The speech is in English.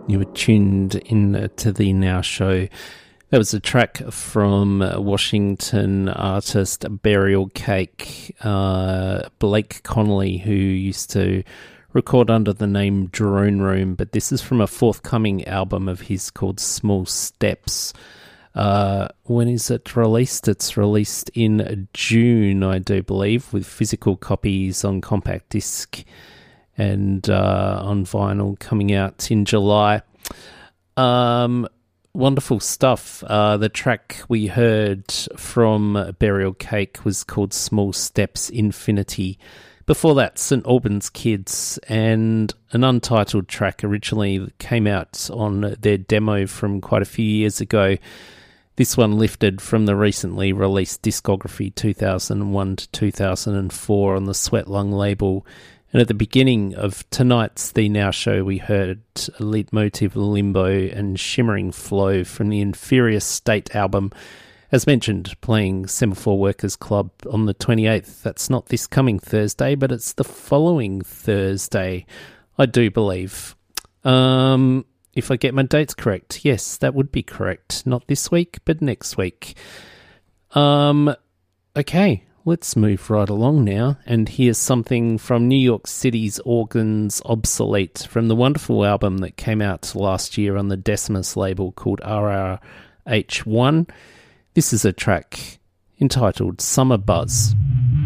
You were tuned in to the Now Show. That was a track from Washington artist Burial Cake, Blake Connolly, who used to record under the name Drone Room, but this is from a forthcoming album of his called Small Steps. When is it released? It's released in June, I do believe, with physical copies on compact disc and on vinyl coming out in July. Wonderful stuff. The track we heard from Burial Cake was called Small Steps Infinity. Before that, St Albans Kids, and an untitled track originally that came out on their demo from quite a few years ago. This one lifted from the recently released discography 2001 to 2004 on the Sweat Lung label. And at the beginning of tonight's The Now Show, we heard Leitmotiv Limbo and Shimmering Flow from the Inferior State album. As mentioned, playing Semaphore Workers Club on the 28th. That's not this coming Thursday, but it's the following Thursday, I do believe. If I get my dates correct, yes, that would be correct. Not this week, but next week. Okay. Let's move right along now and hear something from New York City's Organs Obsolete from the wonderful album that came out last year on the Decimus label called RRH1. This is a track entitled Summer Buzz.